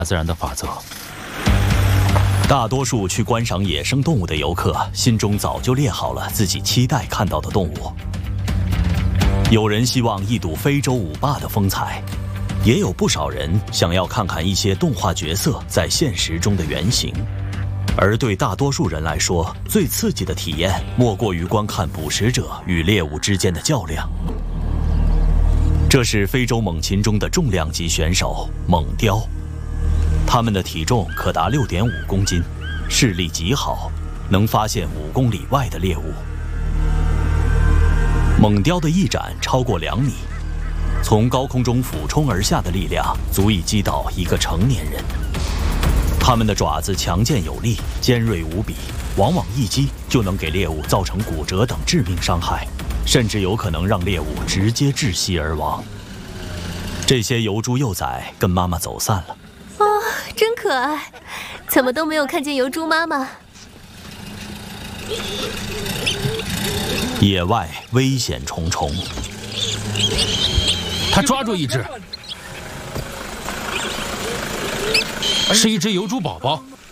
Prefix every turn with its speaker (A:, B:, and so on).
A: 自然的法则。
B: 大多数去观赏野生动物的游客，心中早就列好了自己期待看到的动物。有人希望一睹非洲舞霸的风采，也有不少人想要看看一些动画角色在现实中的原型。而对大多数人来说，最刺激的体验莫过于观看捕食者与猎物之间的较量。这是非洲猛禽中的重量级选手猛雕。它们的体重可达6.5公斤，视力极好，能发现5公里外的猎物。猛雕的翼展超过2米，从高空中俯冲而下的力量足以击倒一个成年人。它们的爪子强健有力，尖锐无比，往往一击就能给猎物造成骨折等致命伤害，甚至有可能让猎物直接窒息而亡。这些疣猪幼崽跟妈妈走散了。
C: 真可爱，怎么都没有看见疣猪妈妈？
B: 野外危险重重。
D: 他抓住一只，是一只疣猪宝宝，